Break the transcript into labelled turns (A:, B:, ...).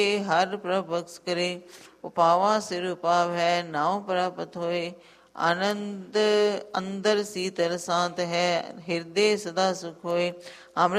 A: ਹਰ ਪ੍ਰਭ ਬਖਸ਼ ਕਰੇ। ਉਪਾਵਾ ਸਿਰ ਉਪਾਵ ਹੈ, ਨਾਉ ਪ੍ਰਾਪਤ ਹੋਏ। ਆਨੰਦ ਅੰਦਰ ਸੀਤਲ ਸ਼ਾਂਤ ਹੈ, ਹਿਰਦੇ ਸਦਾ ਸੁਖ ਹੋਏ। ਅੰਮ੍ਰਿਤ